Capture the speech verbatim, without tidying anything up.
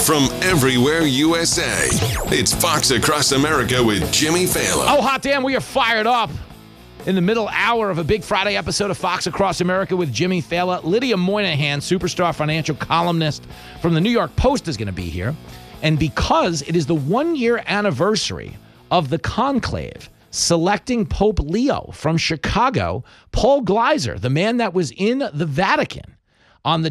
from everywhere U S A. It's Fox Across America with Jimmy Fallon. Oh, hot damn, we are fired up. In the middle hour of a big Friday episode of Fox Across America with Jimmy Fallon, Lydia Moynihan, superstar financial columnist from the New York Post, is going to be here. And because it is the one-year anniversary of the conclave selecting Pope Leo from Chicago, Paul Gleiser, the man that was in the Vatican on the